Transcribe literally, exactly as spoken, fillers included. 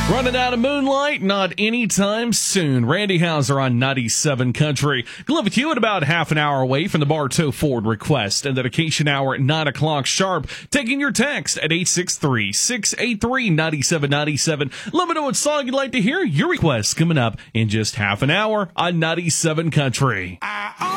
Running out of moonlight? Not anytime soon. Randy Hauser on ninety-seven Country. Glad with you at about half an hour away from the Bartow Ford request and dedication hour at nine o'clock sharp. Taking your text at eight six three, six eight three, nine seven nine seven. Let me know what song you'd like to hear. Your request coming up in just half an hour on ninety-seven Country.